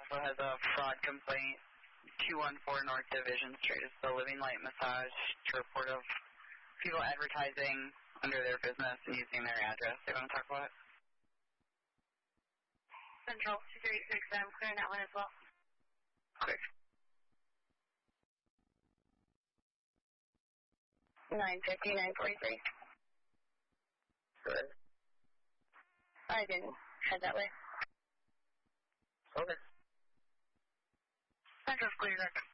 also has a fraud complaint. 214 North Division Street is the Living Light Massage to report of people advertising under their business and using their address. They want to talk about it? Central 236, I'm clearing that one as well. Quick. 950, 943. Good. I didn't head that way. Okay. Central's clear, record.